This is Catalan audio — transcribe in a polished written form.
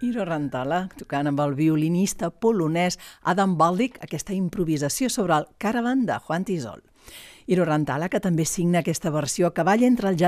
Iro Rantala, tocant amb el violinista polonès Adam Baldic aquesta improvisació sobre el Caravan de Juan Tisol. Iro Rantala, que també signa aquesta versió a cavall entre el jazz